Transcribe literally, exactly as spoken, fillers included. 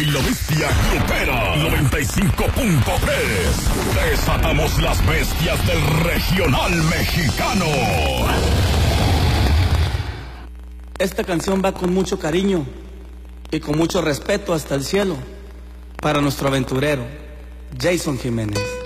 Y la bestia grupera noventa y cinco punto tres. Desatamos las bestias del regional mexicano. Esta canción va con mucho cariño y con mucho respeto hasta el cielo para nuestro aventurero, Jason Jiménez.